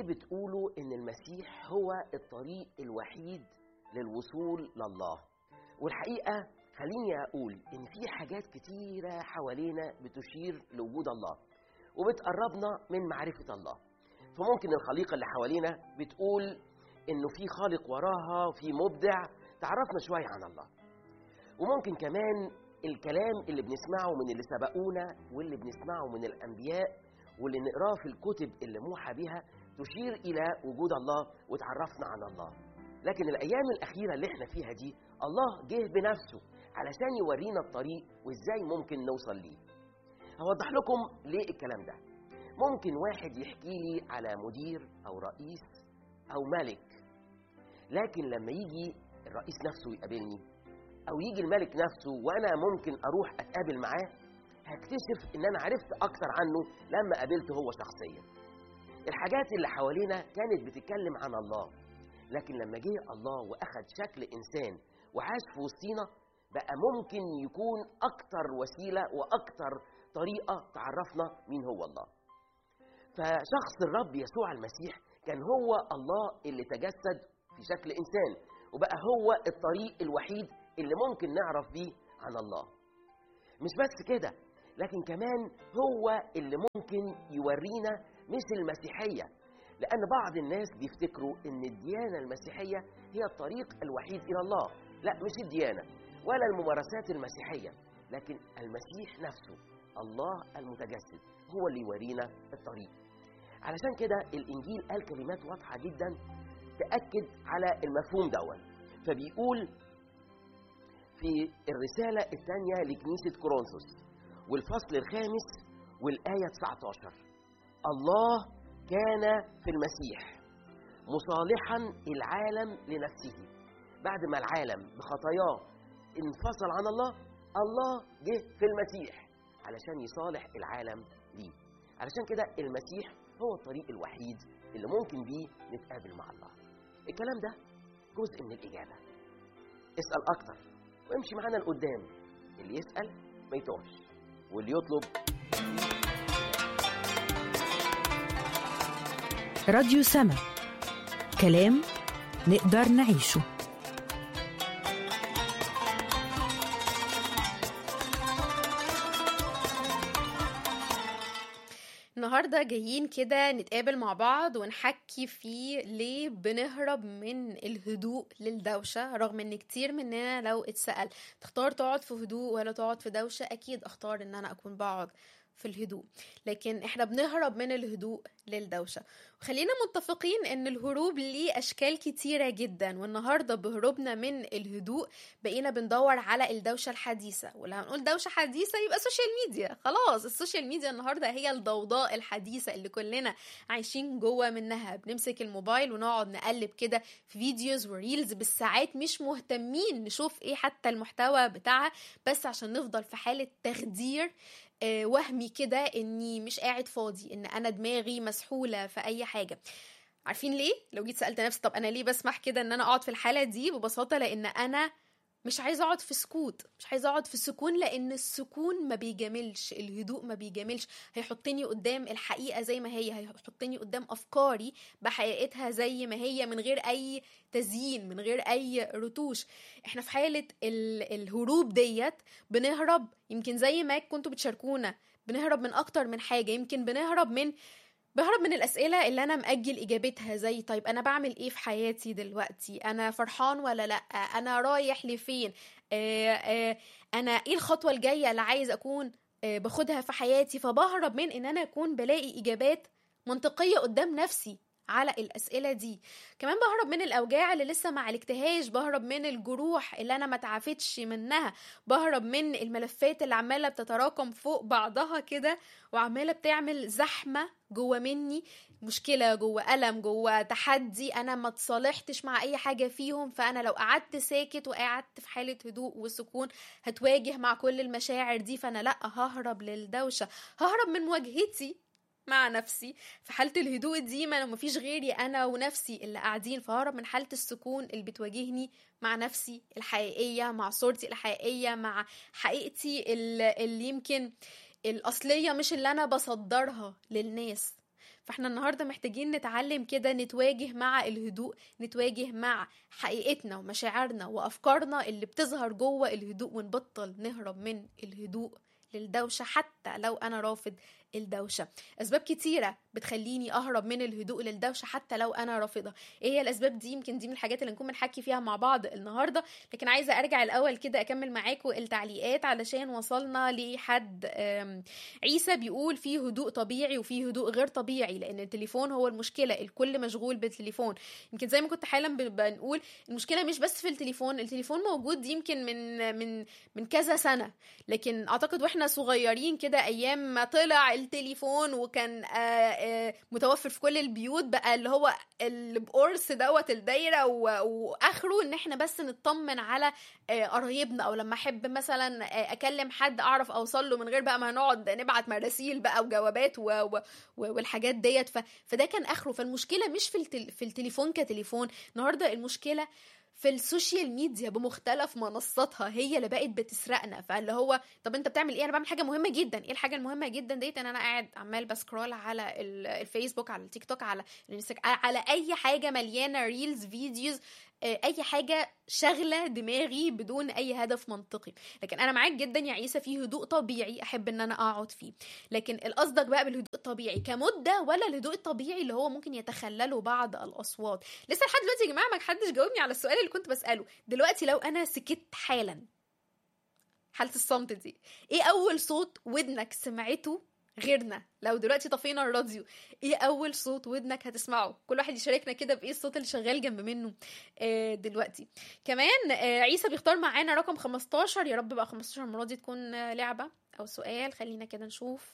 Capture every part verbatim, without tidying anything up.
بتقولوا إن المسيح هو الطريق الوحيد للوصول لله. والحقيقة خليني أقول إن في حاجات كتيرة حوالينا بتشير لوجود الله وبتقربنا من معرفة الله. فممكن الخليقة اللي حوالينا بتقول إنه في خالق وراها، في مبدع تعرفنا شوية عن الله. وممكن كمان الكلام اللي بنسمعه من اللي سبقونا واللي بنسمعه من الأنبياء واللي نقراه في الكتب اللي موحى بها تشير إلى وجود الله وتعرفنا عن الله. لكن الأيام الأخيرة اللي احنا فيها دي الله جه بنفسه علشان يورينا الطريق وإزاي ممكن نوصل ليه. هوضح لكم ليه الكلام ده. ممكن واحد يحكي لي على مدير أو رئيس أو ملك، لكن لما يجي الرئيس نفسه يقابلني أو يجي الملك نفسه وأنا ممكن أروح أتقابل معاه، هكتشف إن أنا عرفت أكتر عنه لما قابلته هو شخصيا. الحاجات اللي حوالينا كانت بتتكلم عن الله، لكن لما جه الله وأخذ شكل إنسان وعاش في وسطينا بقى ممكن يكون أكتر وسيلة وأكتر طريقة تعرفنا مين هو الله. فشخص الرب يسوع المسيح كان هو الله اللي تجسد في شكل إنسان، وبقى هو الطريق الوحيد اللي ممكن نعرف بيه عن الله. مش بس كده، لكن كمان هو اللي ممكن يورينا مش المسيحية، لأن بعض الناس بيفتكروا إن الديانة المسيحية هي الطريق الوحيد إلى الله. لا، مش الديانة ولا الممارسات المسيحية، لكن المسيح نفسه الله المتجسد هو اللي يورينا الطريق. علشان كده الإنجيل قال كلمات واضحة جدا تأكد على المفهوم دون. فبيقول في الرسالة الثانية لكنيسة كورنثوس والفصل الخامس والآية تسعة عشر: الله كان في المسيح مصالحا العالم لنفسه. بعد ما العالم بخطاياه انفصل عن الله، الله جه في المسيح علشان يصالح العالم ليه. علشان كده المسيح هو الطريق الوحيد اللي ممكن بيه نتقابل مع الله. الكلام ده جزء من الإجابة. اسأل أكتر وامشي معانا لقدام. اللي يسأل ما يتوهش، واللي يطلب. راديو سما، كلام نقدر نعيشه. النهاردة جايين كده نتقابل مع بعض ونحكي فيه ليه بنهرب من الهدوء للدوشة، رغم ان كتير مننا لو اتسأل تختار تقعد في هدوء ولا تقعد في دوشة، اكيد اختار ان انا اكون بقعد في الهدوء. لكن احنا بنهرب من الهدوء للدوشة. وخلينا متفقين ان الهروب ليه اشكال كتيرة جدا، والنهاردة بهروبنا من الهدوء بقينا بندور على الدوشة الحديثة. ولا هنقول دوشة حديثة يبقى سوشيال ميديا. خلاص السوشيال ميديا النهاردة هي الضوضاء الحديثة اللي كلنا عايشين جوه منها. بنمسك الموبايل ونقعد نقلب كده في فيديوز وريلز بالساعات، مش مهتمين نشوف ايه حتى المحتوى بتاعها، بس عشان نفضل في حالة تخدير آه وهمي كده اني مش قاعد فاضي، ان انا دماغي مسحولة في اي حاجة. عارفين ليه؟ لو جيت سألت نفسي طب انا ليه بسمح كده ان انا اقعد في الحالة دي، ببساطة لان انا مش عايزة اقعد في سكوت، مش عايزة اقعد في سكون، لان السكون ما بيجاملش، الهدوء ما بيجاملش. هيحطني قدام الحقيقة زي ما هي، هيحطني قدام افكاري بحقيقتها زي ما هي، من غير اي تزيين، من غير اي رتوش. احنا في حالة الهروب ديت بنهرب، يمكن زي ما كنتوا بتشاركونا بنهرب من اكتر من حاجة. يمكن بنهرب من بهرب من الأسئلة اللي أنا مأجل إجابتها، زي طيب أنا بعمل إيه في حياتي دلوقتي؟ أنا فرحان ولا لأ؟ أنا رايح لفين؟ آه آه أنا إيه الخطوة الجاية اللي عايز أكون آه باخدها في حياتي؟ فبهرب من إن أنا أكون بلاقي إجابات منطقية قدام نفسي على الأسئلة دي. كمان بهرب من الأوجاع اللي لسه ما عالجتهاش، بهرب من الجروح اللي أنا ما تعافتش منها، بهرب من الملفات اللي عمالة بتتراكم فوق بعضها كده وعمالة بتعمل زحمة جوه مني، مشكلة جوه ألم جوه تحدي أنا ما تصالحتش مع أي حاجة فيهم. فأنا لو قعدت ساكت وقعدت في حالة هدوء وسكون هتواجه مع كل المشاعر دي، فأنا لأ، ههرب للدوشة، ههرب من مواجهتي مع نفسي. في حالة الهدوء دي ما مفيش غيري أنا ونفسي اللي قاعدين، فهرب من حالة السكون اللي بتواجهني مع نفسي الحقيقية، مع صورتي الحقيقية، مع حقيقتي اللي يمكن الأصلية، مش اللي أنا بصدرها للناس. فاحنا النهاردة محتاجين نتعلم كده نتواجه مع الهدوء، نتواجه مع حقيقتنا ومشاعرنا وأفكارنا اللي بتظهر جوه الهدوء، ونبطل نهرب من الهدوء للدوشة حتى لو أنا رافض الدوشة. أسباب كتيرة بتخليني أهرب من الهدوء للدوشة حتى لو أنا رافضة. إيه هي الأسباب دي؟ يمكن دي من الحاجات اللي نكون بنحكي فيها مع بعض النهاردة، لكن عايزة أرجع الأول كده أكمل معاكم التعليقات علشان وصلنا لحد عيسى بيقول فيه هدوء طبيعي وفيه هدوء غير طبيعي، لأن التليفون هو المشكلة، الكل مشغول بالتليفون. يمكن زي ما كنت حالا بنقول المشكلة مش بس في التليفون، التليفون موجود يمكن من من من كذا سنة، لكن أعتقد وإحنا صغيرين كده أيام ما طلع التليفون وكان آآ آآ متوفر في كل البيوت، بقى اللي هو القرص دوت الدايره واخره ان احنا بس نطمن على قرايبنا، او لما احب مثلا اكلم حد اعرف اوصل له من غير بقى ما نقعد نبعت مراسيل بقى وجوابات والحاجات ديت. فده كان اخره. فالمشكله مش في في التليفون كتليفون، النهارده المشكله في السوشيال ميديا بمختلف منصاتها، هي اللي بقت بتسرقنا. فاللي هو طب انت بتعمل ايه؟ انا بعمل حاجه مهمه جدا. ايه الحاجه المهمه جدا ديت؟ ان انا قاعد عمال بسكرول على الفيسبوك، على التيك توك، على الانستغرام، على اي حاجه مليانه ريلز، فيديوز، اي حاجه شغله دماغي بدون اي هدف منطقي. لكن انا معاك جدا يا عيسى، فيه هدوء طبيعي احب ان انا اقعد فيه، لكن القصدك بقى بالهدوء الطبيعي كمده، ولا الهدوء الطبيعي اللي هو ممكن يتخلله بعض الاصوات؟ لسه لحد دلوقتي يا جماعه ما حدش جاوبني على السؤال اللي كنت بساله. دلوقتي لو انا سكت حالا، حاله الصمت دي، ايه اول صوت ودنك سمعته غيرنا؟ لو دلوقتي طفينا الراديو، ايه اول صوت ودنك هتسمعه؟ كل واحد يشاركنا كده بايه الصوت اللي شغال جنب منه آه دلوقتي. كمان آه عيسى بيختار معانا رقم خمستاشر. يا رب بقى خمستاشر المره دي تكون آه لعبه او سؤال. خلينا كده نشوف.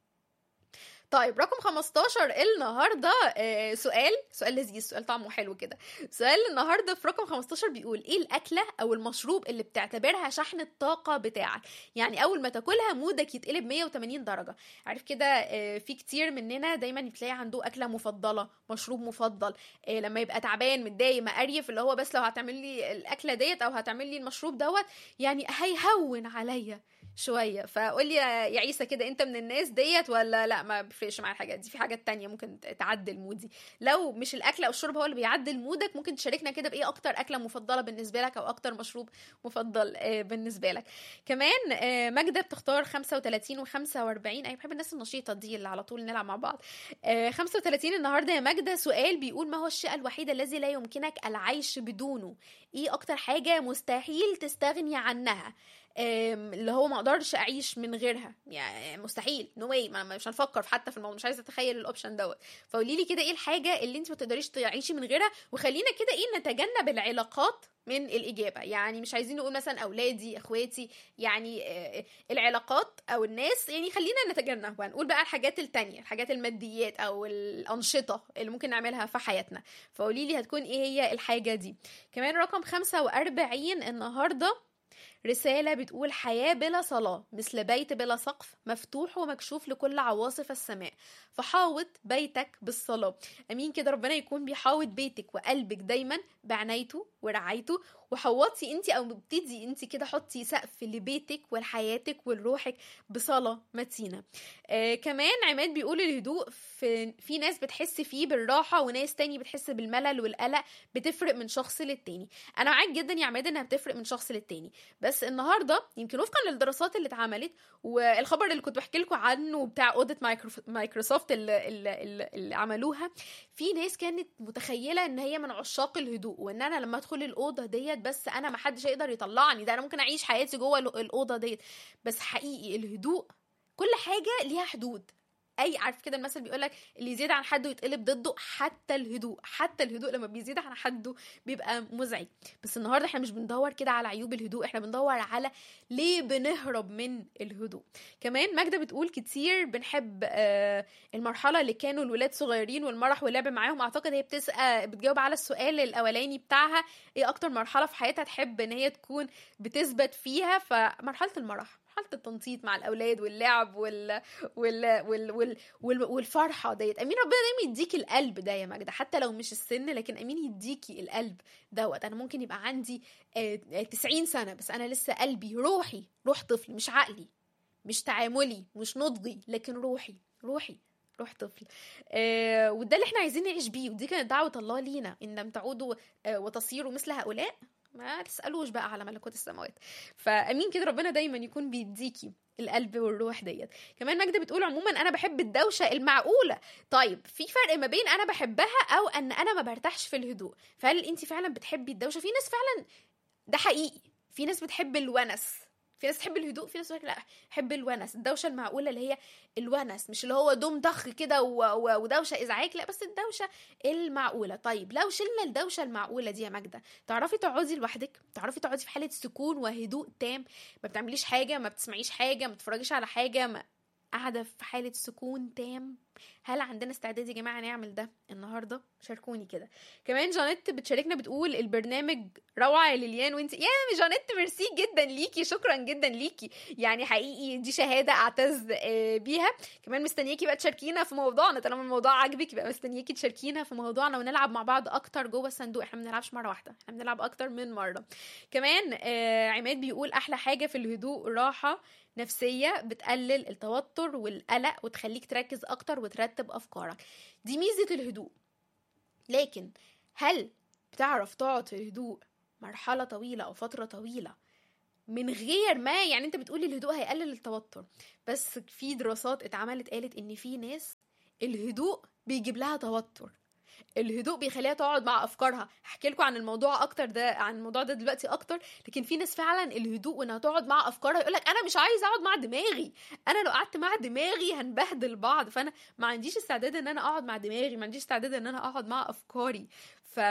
طيب رقم خمستاشر النهارده آه سؤال سؤال لذيذ، سؤال طعمه حلو كده. سؤال النهارده في رقم خمستاشر بيقول ايه الاكله او المشروب اللي بتعتبرها شحن الطاقه بتاعك؟ يعني اول ما تاكلها مودك يتقلب مية وتمانين درجه. عارف كده آه في كتير مننا دايما بتلاقي عنده اكله مفضله، مشروب مفضل، آه لما يبقى تعبان متضايق مقريف، اللي هو بس لو هتعمل لي الاكله ديت او هتعمل لي المشروب دوت يعني هيهون عليا شويه. فقول لي يا عيسى كده، انت من الناس ديت ولا لا ما بيفرقش مع الحاجات دي؟ في حاجات تانية ممكن تعدل مودي. لو مش الاكل او الشرب هو اللي بيعدل مودك، ممكن تشاركنا كده بايه اكتر اكله مفضله بالنسبه لك او اكتر مشروب مفضل بالنسبه لك. كمان ماجده بتختار خمسة وتلاتين وخمسة واربعين. انا بحب الناس النشيطه دي اللي على طول نلعب مع بعض. خمسة وتلاتين النهارده يا ماجده سؤال بيقول ما هو الشيء الوحيد الذي لا يمكنك العيش بدونه؟ ايه اكتر حاجه مستحيل تستغني عنها، اللي هو ما اقدرش اعيش من غيرها؟ يعني مستحيل، نو واي، مش هنفكر حتى في الموضوع، مش عايزه اتخيل الاوبشن دوت. فقولي لي كده ايه الحاجه اللي انت ما تقدريش تعيشي من غيرها. وخلينا كده ايه نتجنب العلاقات من الاجابه، يعني مش عايزين نقول مثلا اولادي اخواتي، يعني العلاقات او الناس، يعني خلينا نتجنب وهنقول بقى الحاجات التانية، الحاجات الماديات او الانشطه اللي ممكن نعملها في حياتنا. فقولي لي هتكون ايه هي الحاجه دي. كمان رقم خمسة واربعين النهارده رسالة بتقول حياة بلا صلاة مثل بيت بلا سقف مفتوح ومكشوف لكل عواصف السماء، فحاوط بيتك بالصلاة. أمين كده ربنا يكون بيحاوط بيتك وقلبك دايما بعنايته ورعايته، وحوطي انت او بتدي انت كده حطي سقف لبيتك ولحياتك ولروحك بصلاة متينة. آه كمان عماد بيقول الهدوء في, في ناس بتحس فيه بالراحة وناس تاني بتحس بالملل والقلق، بتفرق من شخص للتاني. انا معاك جدا يا عماد انها بتفرق من شخص للتاني، بس النهارده يمكن وفقا للدراسات اللي اتعملت والخبر اللي كنت بحكي لكم عنه بتاع اوديت مايكروسوفت اللي, اللي, اللي عملوها، في ناس كانت متخيله ان هي من عشاق الهدوء، وان انا لما ادخل الاوضه ديت بس انا ما حدش يقدر يطلعني، ده انا ممكن اعيش حياتي جوه الاوضه ديت. بس حقيقي الهدوء كل حاجه ليها حدود. اي عارف كده المثل بيقولك اللي يزيد عن حده يتقلب ضده. حتى الهدوء حتى الهدوء لما بيزيد عن حده بيبقى مزعج. بس النهارده احنا مش بندور كده على عيوب الهدوء، احنا بندور على ليه بنهرب من الهدوء. كمان ماجده بتقول كتير بنحب آه المرحله اللي كانوا الولاد صغيرين والمرح واللعب معاهم. اعتقد هي بتسأل بتجاوب على السؤال الاولاني بتاعها ايه اكتر مرحله في حياتها تحب ان هي تكون بتثبت فيها، فمرحله المرح، مرحله التنطيط مع الاولاد واللعب وال وال وال, وال... وال... والفرحه ديت. امين ربنا دايما يديكي القلب ده يا ماجده، حتى لو مش السن، لكن امين يديكي القلب دوت. انا ممكن يبقى عندي تسعين سنه بس انا لسه قلبي روحي روح طفل، مش عقلي، مش تعاملي، مش نضجي، لكن روحي روحي روح طفل. آه وده اللي احنا عايزين نعيش بيه، ودي كانت دعوة الله لينا، ان لم تعودوا آه وتصيروا مثل هؤلاء ما تسألوش بقى على ملكوت السماوات. فأمين كده ربنا دايما يكون بيديكي القلب والروح ديت. كمان ماجدة بتقول عموما انا بحب الدوشة المعقولة. طيب في فرق ما بين انا بحبها او ان انا ما برتاحش في الهدوء. فهل انت فعلا بتحبي الدوشة؟ في ناس فعلا ده حقيقي، في ناس بتحب الونس، في ناس تحب الهدوء، في ناس لا تحب الونس. الدوشه المعقوله اللي هي الونس، مش اللي هو دوم ضخ كده ودوشه ازعاج، لا بس الدوشه المعقوله. طيب لو شلنا الدوشه المعقوله دي يا ماجده، تعرفي تقعدي لوحدك؟ تعرفي تقعدي في حاله سكون وهدوء تام، ما بتعمليش حاجه، ما بتسمعيش حاجه، ما بتتفرجيش على حاجه، ما قاعده في حاله سكون تام؟ هل عندنا استعداد يا جماعه نعمل ده النهارده؟ شاركوني كده. كمان جانيت بتشاركنا بتقول البرنامج روعه يا ليليان، وانت يا جانيت ميرسي جدا ليكي، شكرا جدا ليكي، يعني حقيقي دي شهاده اعتز بيها. كمان مستنياكي بقى تشاركينا في موضوعنا، طالما الموضوع عاجبك يبقى مستنياكي تشاركينا في موضوعنا ونلعب مع بعض اكتر جوه الصندوق. احنا ما بنلعبش مره واحده، احنا بنلعب اكتر من مره. كمان عماد بيقول احلى حاجه في الهدوء راحه نفسية، بتقلل التوتر والقلق وتخليك تركز أكتر وترتب أفكارك. دي ميزة الهدوء. لكن هل بتعرف تقعد في الهدوء مرحلة طويلة أو فترة طويلة من غير ما، يعني أنت بتقولي الهدوء هيقلل التوتر، بس في دراسات اتعملت قالت إن في ناس الهدوء بيجيب لها توتر، الهدوء بيخليها تقعد مع افكارها. هحكي لكم عن الموضوع اكتر ده عن الموضوع ده دلوقتي اكتر. لكن في ناس فعلا الهدوء وانها تقعد مع افكارها، يقولك انا مش عايز اقعد مع دماغي، انا لو قعدت مع دماغي هنبهدل بعض، فانا ما عنديش استعداد ان انا اقعد مع دماغي، ما عنديش استعداد ان انا اقعد مع افكاري. ف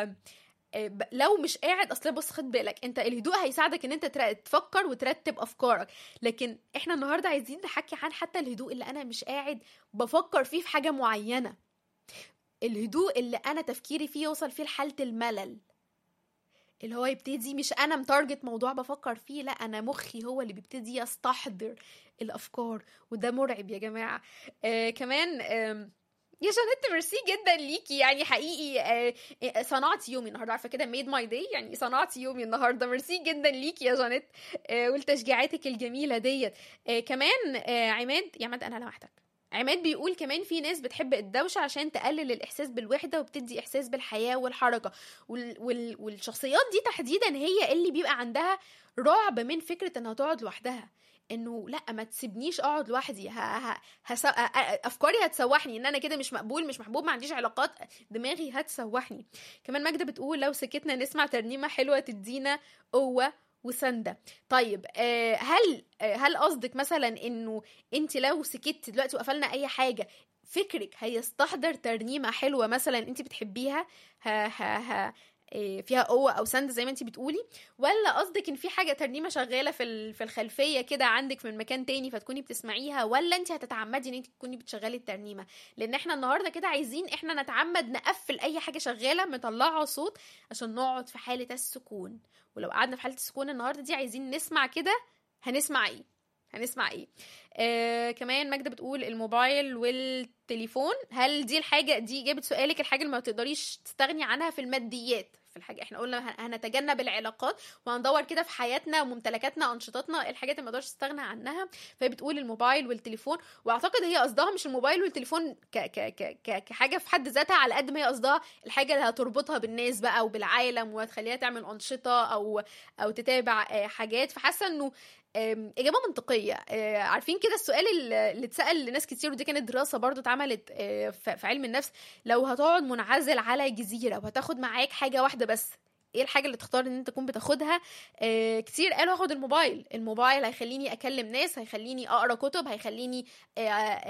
لو مش قاعد اصلا، بص خد بالك، انت الهدوء هيساعدك ان انت تفكر وترتب افكارك، لكن احنا النهارده عايزين نحكي عن حتى الهدوء اللي انا مش قاعد بفكر فيه في حاجه معينه، الهدوء اللي انا تفكيري فيه يوصل فيه لحالة الملل، اللي هو يبتدي مش انا متارجت موضوع بفكر فيه، لا انا مخي هو اللي بيبتدي يستحضر الافكار، وده مرعب يا جماعة. آه كمان آه يا جانيت ميرسي جدا ليكي، يعني حقيقي آه صنعتي يومي النهارده، عارفه كده made my day، يعني صنعتي يومي النهارده. ميرسي جدا ليكي يا جانيت آه والتشجيعاتك الجميله ديت. آه كمان آه عماد، يا عماد انا لوحدك. عماد بيقول كمان في ناس بتحب الدوشة عشان تقلل الإحساس بالوحدة وبتدي إحساس بالحياة والحركة، وال... وال... والشخصيات دي تحديدا هي اللي بيبقى عندها رعب من فكرة انها تقعد لوحدها، انه لا ما تسيبنيش اقعد لوحدي، ه... ه... هس... افكاري هتسوحني، ان انا كده مش مقبول مش محبوب، ما عنديش علاقات، دماغي هتسوحني. كمان ماجدة بتقول لو سكتنا نسمع ترنيمة حلوة تدينا قوة وسندة. طيب آه هل آه هل قصدك مثلا انه انت لو سكت دلوقتي وقفلنا اي حاجة فكرك هيستحضر ترنيمة حلوة مثلا انت بتحبيها ها ها ها فيها قوة او سند زي ما انت بتقولي، ولا قصدك ان في حاجة ترنيمة شغالة في في الخلفية كده عندك من مكان تاني فتكوني بتسمعيها، ولا انت هتتعمدي ان انت تكوني بتشغلي الترنيمة؟ لان احنا النهاردة كده عايزين احنا نتعمد نقفل اي حاجة شغالة مطلعة صوت عشان نقعد في حالة السكون. ولو قعدنا في حالة السكون النهاردة دي عايزين نسمع كده، هنسمع ايه؟ هنسمع ايه؟ آه كمان ماجدة بتقول الموبايل والتليفون، هل دي الحاجة دي جابت سؤالك الحاجة اللي ما تقدريش تستغني عنها في الماديات؟ في الحاجة احنا قلنا هنتجنب العلاقات وهندور كده في حياتنا وممتلكاتنا انشطتنا الحاجات اللي ما تقدرش تستغنى عنها، فهي بتقول الموبايل والتليفون. واعتقد هي قصدها مش الموبايل والتليفون ك ك ك ك كحاجة في حد ذاتها، على قد ما هي قصدها الحاجة اللي هتربطها بالناس بقى وبالعالم وهتخليها تعمل انشطة او او تتابع حاجات. فحاسة انه إجابة منطقية. عارفين كده السؤال اللي اتسأل لناس كتير، ودي كانت دراسة برضو اتعملت في علم النفس، لو هتقعد منعزل على جزيرة وهتاخد معاك حاجة واحدة بس، ايه الحاجة اللي تختار ان انت تكون بتاخدها؟ اه كتير قالوا هاخد الموبايل. الموبايل هيخليني اكلم ناس، هيخليني اقرا كتب، هيخليني اه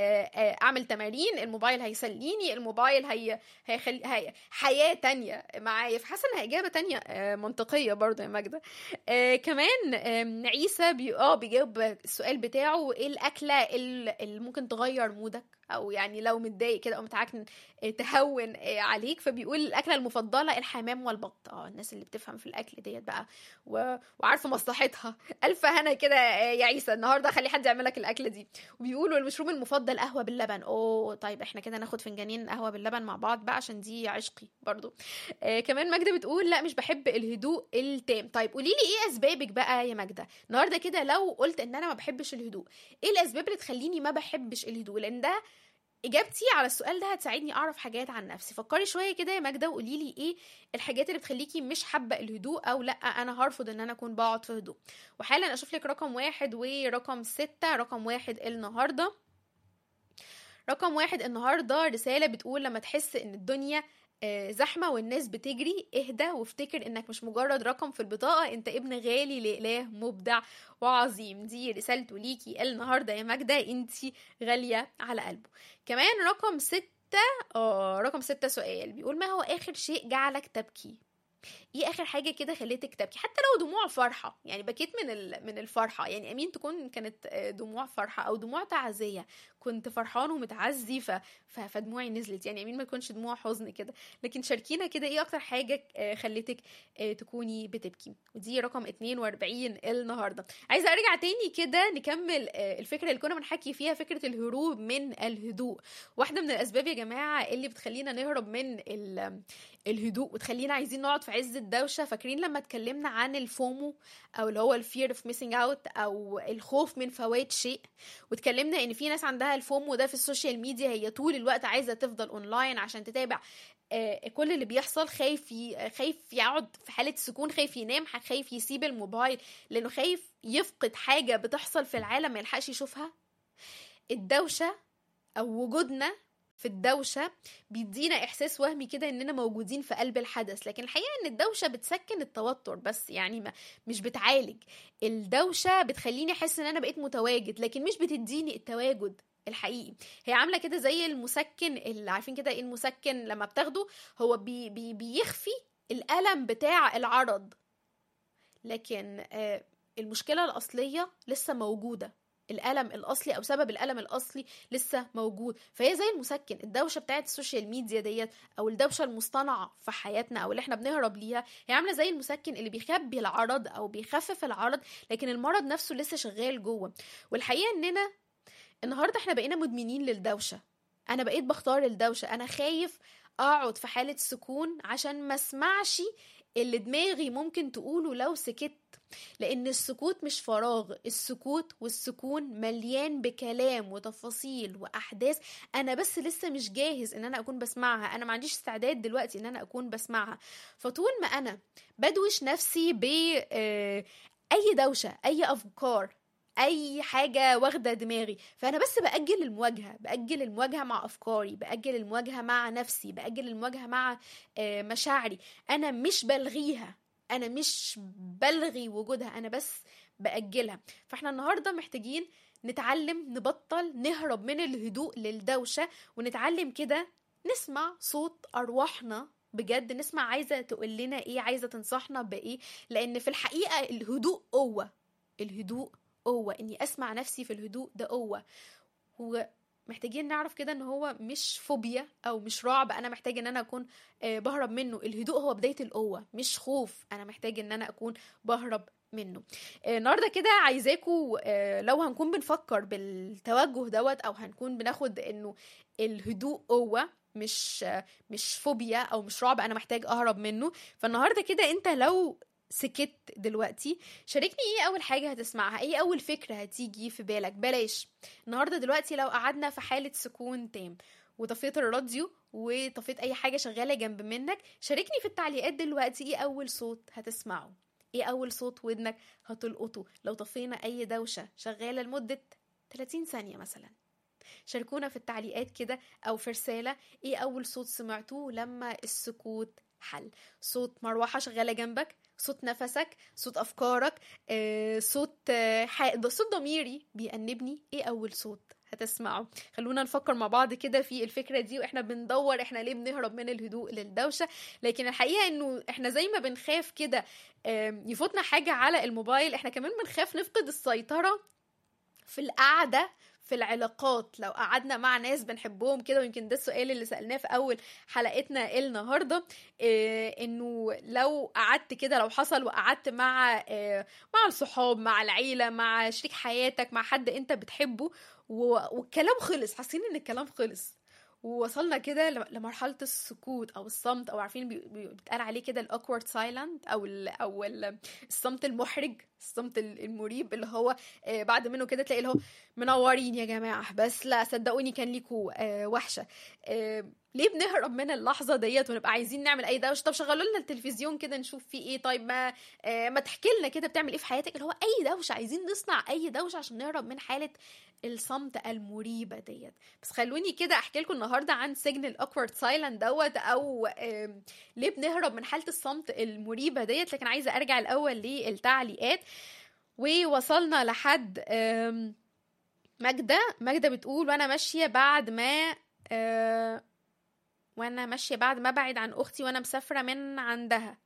اه اعمل تمارين، الموبايل هيسليني، الموبايل هي هيخلي هي حياة تانية معايا. فحاسة انها اجابة تانية اه منطقية برضو يا ماجدة. اه كمان اه عيسى بي اه بيجاوب السؤال بتاعه ايه الاكلة اللي ممكن تغير مودك، او يعني لو متضايق كده او متعكن تهون عليك، فبيقول الاكله المفضله الحمام والبط. اه الناس اللي بتفهم في الاكل ديت بقى و... وعارفه مصلحتها، الف هنا كده يا عيسى، النهارده خلي حد يعمل لك الاكله دي. وبيقولوا المشروب المفضل قهوه باللبن. اوه طيب احنا كده ناخد فنجانين قهوه باللبن مع بعض بقى عشان دي عشقي برضو. آه كمان ماجده بتقول لا مش بحب الهدوء التام. طيب قولي لي ايه اسبابك بقى يا ماجده النهارده كده، لو قلت ان انا ما بحبش الهدوء، ايه الاسباب اللي تخليني ما بحبش الهدوء؟ لان ده اجابتي على السؤال ده هتساعدني اعرف حاجات عن نفسي. فكري شويه كده يا ماجده وقولي لي ايه الحاجات اللي بتخليكي مش حابه الهدوء، او لا انا هرفض ان انا اكون بقعد في هدوء. وحالا اشوف لك رقم واحد ورقم ستة. رقم واحد النهارده رقم واحد النهارده رساله بتقول: لما تحس ان الدنيا زحمه والناس بتجري، اهدى وافتكر انك مش مجرد رقم في البطاقه، انت ابن غالي لاله مبدع وعظيم. دي رسالته ليكي النهارده يا ماجده، انت غاليه على قلبه. كمان رقم ستة اه رقم ستة سؤال بيقول: ما هو اخر شيء جعلك تبكي؟ ايه اخر حاجه كده خليتك تبكي، حتى لو دموع فرحه، يعني بكيت من من الفرحه، يعني امين تكون كانت دموع فرحه او دموع تعزيه، كنت فرحان ومتعزي ف... ف... فدموعي نزلت، يعني امين ما تكونش دموع حزن كده، لكن شاركينا كده ايه اكتر حاجه خليتك تكوني بتبكي. ودي رقم اتنين واربعين النهارده. عايزه ارجع تاني كده نكمل الفكره اللي كنا بنحكي فيها، فكره الهروب من الهدوء. واحده من الاسباب يا جماعه اللي بتخلينا نهرب من ال... الهدوء وتخلينا عايزين نقعد في عز الدوشه، فاكرين لما اتكلمنا عن الفومو او اللي هو الفير اوف ميسنج اوت او الخوف من فوات شيء، واتكلمنا ان في ناس عندها الفومو ده في السوشيال ميديا، هي طول الوقت عايزه تفضل اونلاين عشان تتابع آه كل اللي بيحصل، خايف خايف يقعد في حاله سكون، خايف ينام، خايف يسيب الموبايل لانه خايف يفقد حاجه بتحصل في العالم ما يلحقش يشوفها. الدوشه او وجودنا في الدوشة بيدينا إحساس وهمي كده إننا موجودين في قلب الحدث، لكن الحقيقة إن الدوشة بتسكن التوتر بس، يعني ما مش بتعالج. الدوشة بتخليني أحس إن أنا بقيت متواجد، لكن مش بتديني التواجد الحقيقي. هي عاملة كده زي المسكن، اللي عارفين كده إيه المسكن لما بتاخده، هو بي بي بيخفي الألم بتاع العرض، لكن آه المشكلة الأصلية لسه موجودة، الألم الأصلي أو سبب الألم الأصلي لسه موجود. فهي زي المسكن. الدوشة بتاعت السوشيال ميديا ديت أو الدوشة المصطنعة في حياتنا أو اللي احنا بنهرب ليها، هي عاملة زي المسكن اللي بيخبي العرض أو بيخفف العرض، لكن المرض نفسه لسه شغال جوه. والحقيقة إننا النهاردة احنا بقينا مدمنين للدوشة. أنا بقيت بختار الدوشة، أنا خايف أقعد في حالة سكون عشان ما اسمعش اللي دماغي ممكن تقوله لو سكت، لأن السكوت مش فراغ، السكوت والسكون مليان بكلام وتفاصيل وأحداث أنا بس لسه مش جاهز إن أنا أكون بسمعها، أنا ما عنديش استعداد دلوقتي إن أنا أكون بسمعها. فطول ما أنا بدوش نفسي بأي دوشة، أي أفكار، اي حاجه واخده دماغي، فانا بس باجل المواجهه، باجل المواجهه مع افكاري، باجل المواجهه مع نفسي، باجل المواجهه مع مشاعري. انا مش بلغيها، انا مش بلغي وجودها، انا بس باجلها. فاحنا النهارده محتاجين نتعلم نبطل نهرب من الهدوء للدوشه، ونتعلم كده نسمع صوت ارواحنا بجد، نسمع عايزه تقول لنا ايه، عايزه تنصحنا بايه، لان في الحقيقه الهدوء قوه، الهدوء قوة، اني اسمع نفسي في الهدوء ده قوة. ومحتاجين نعرف كده ان هو مش فوبيا او مش رعب انا محتاج ان انا اكون بهرب منه، الهدوء هو بداية القوة، مش خوف انا محتاج ان انا اكون بهرب منه. النهارده كده عايزاكم لو هنكون بنفكر بالتوجه دوت او هنكون بناخد انه الهدوء قوة مش مش فوبيا او مش رعب انا محتاج اهرب منه، فالنهارده كده انت لو سكت دلوقتي شاركني ايه اول حاجة هتسمعها، ايه اول فكرة هتيجي في بالك. بلاش النهاردة دلوقتي لو قعدنا في حالة سكون تام وطفيت الراديو وطفيت اي حاجة شغالة جنب منك، شاركني في التعليقات دلوقتي ايه اول صوت هتسمعه، ايه اول صوت ودنك هتلقطه لو طفينا اي دوشة شغالة لمدة ثلاثين ثانية مثلا. شاركونا في التعليقات كده او في رسالة ايه اول صوت سمعتوه لما السكوت حل. صوت مروحة شغالة جنبك، صوت نفسك، صوت أفكارك، آه، صوت آه، صوت ضميري بيأنبني، ايه أول صوت هتسمعه؟ خلونا نفكر مع بعض كده في الفكرة دي واحنا بندور احنا ليه بنهرب من الهدوء للدوشة. لكن الحقيقة انه احنا زي ما بنخاف كده يفوتنا حاجة على الموبايل، احنا كمان بنخاف نفقد السيطرة في القعدة في العلاقات، لو قعدنا مع ناس بنحبهم كده. ويمكن ده السؤال اللي سألناه في أول حلقتنا النهاردة، إيه إنه لو قعدت كده، لو حصل وقعدت مع إيه مع الصحاب، مع العيلة، مع شريك حياتك، مع حد أنت بتحبه والكلام خلص، حاسين إن الكلام خلص ووصلنا كده لمرحله السكوت او الصمت، او عارفين بيتقال عليه كده الاوكورد سايلنت، او ال او ال الصمت المحرج، الصمت المريب، اللي هو بعد منه كده تلاقي اللي هو منورين يا جماعه، بس لا صدقوني كان ليكوا وحشه. ليه بنهرب من اللحظه ديت ونبقى عايزين نعمل اي دوشه؟ طب شغلوا لنا التلفزيون كده نشوف فيه ايه، طيب ما ما تحكي لنا كده بتعمل ايه في حياتك، اللي هو اي دوشه، عايزين نصنع اي دوشه عشان نهرب من حاله الصمت المريبه ديت. بس خلوني كده احكي لكم النهارده عن سجن الاوكورد سايلنت دوت، او ليه بنهرب من حاله الصمت المريبه ديت. لكن عايزه ارجع الاول للتعليقات، ووصلنا لحد ماجده. ماجده بتقول وانا ماشيه بعد ما وانا ماشيه بعد ما ابعد عن اختي وانا مسافره من عندها.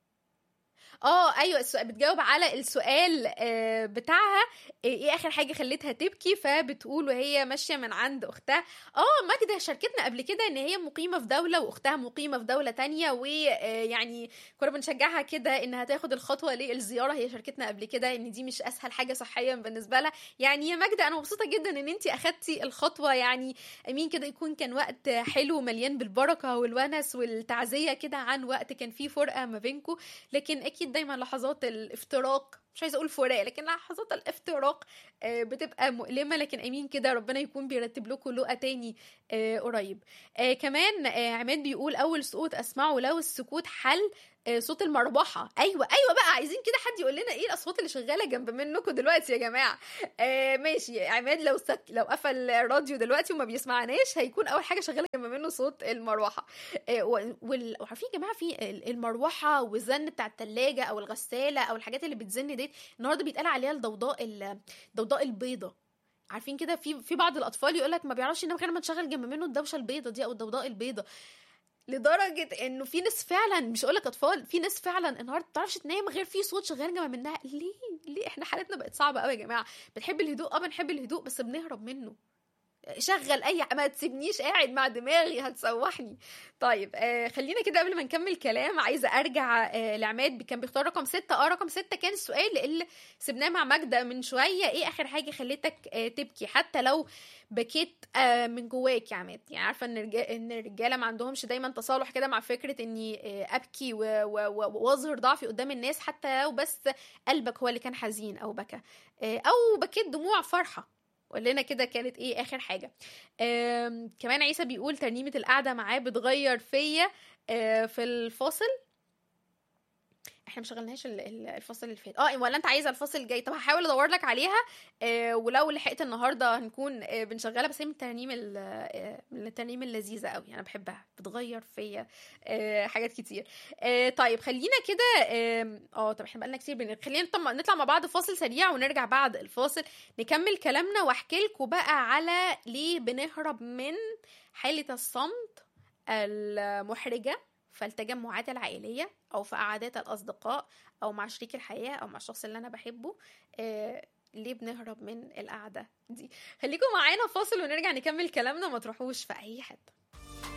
اه ايوه، السؤال بتجاوب على السؤال آه بتاعها، ايه اخر حاجه خلتها تبكي، فبتقول وهي ماشيه من عند اختها. اه ماجده شاركتنا قبل كده ان هي مقيمه في دوله واختها مقيمه في دوله تانية، ويعني كنا بنشجعها كده انها تاخد الخطوه للزياره. هي شاركتنا قبل كده ان دي مش اسهل حاجه صحيا بالنسبه لها. يعني يا ماجده انا مبسوطه جدا ان انت اخدتي الخطوه، يعني امين كده يكون كان وقت حلو مليان بالبركه والونس والتعزيه كده عن وقت كان فيه فرقه ما بينكم. لكن اكيد دايما لحظات الافتراق، مش عايزه اقول فراق، لكن لحظات الافتراق بتبقى مؤلمه، لكن امين كده ربنا يكون بيرتب لكم لقا تاني قريب. كمان عماد بيقول اول صوت اسمعه لو السكوت حل صوت المروحه. ايوه ايوه بقى، عايزين كده حد يقول لنا ايه الاصوات اللي شغاله جنب منكم دلوقتي يا جماعه. آه ماشي عماد، لو سك... لو قفل الراديو دلوقتي وما بيسمعناش هيكون اول حاجه شغاله جنب منه صوت المروحه. آه وال... وعارفين يا جماعه في المروحه والزن بتاع الثلاجه او الغساله او الحاجات اللي بتزن ديت النهارده بيتقال عليها الضوضاء الضوضاء البيضاء. عارفين كده في في بعض الاطفال يقول لك ما بيعرفش ينام غير ما تشغل جنب منه الدوشه البيضاء دي او الضوضاء البيضاء. لدرجه انه في ناس فعلا، مش هقول لك اطفال، في ناس فعلا النهارده ما بتعرفش تنام غير في صوت شغال جنب منها. ليه ليه احنا حالتنا بقت صعبه قوي يا جماعه. بنحب الهدوء، اه بنحب الهدوء، بس بنهرب منه. شغل اي، ما تسيبنيش قاعد مع دماغي هتسوحني. طيب آه خلينا كده قبل ما نكمل كلام عايزه ارجع آه لعماد كان بيختار رقم ستة. اه رقم ستة كان السؤال اللي سبناه مع ماجده من شويه، ايه اخر حاجه خلتك آه تبكي حتى لو بكيت آه من جواك يا عماد. يعني عارفه ان الرجال ان الرجاله ما عندهمش دايما تصالح كده مع فكره اني آه ابكي واظهر ضعفي قدام الناس، حتى لو بس قلبك هو اللي كان حزين او بكى آه او بكيت دموع فرحه. قول لنا كده كانت ايه اخر حاجه. كمان عيسى بيقول ترنيمه القعده معاه بتغير فيا في الفاصل. احنا مش شغلناش الفصل اللي فات، اه ولا انت عايزه الفصل الجاي؟ طب هحاول ادور لك عليها آه ولو لحقت النهارده هنكون آه بنشغلها. بس هي من الترانيم آه من الترانيم اللذيذه قوي، انا بحبها، بتغير فيا آه حاجات كتير. آه طيب خلينا كده اه آه، طب احنا بقالنا كتير بن... خلينا نطلع مع بعض فاصل سريع ونرجع بعد الفاصل نكمل كلامنا، واحكي لكم بقى على ليه بنهرب من حاله الصمت المحرجه في التجمعات العائلية أو في قعدات الأصدقاء أو مع شريك الحياة أو مع الشخص اللي أنا بحبه. آه ليه بنهرب من القعدة دي؟ خليكم معانا فاصل ونرجع نكمل كلامنا، ما تروحوش في أي حتة.